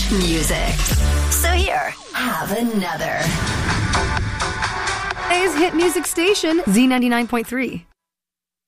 much music. So here, have another. Today's hit music station, Z99.3.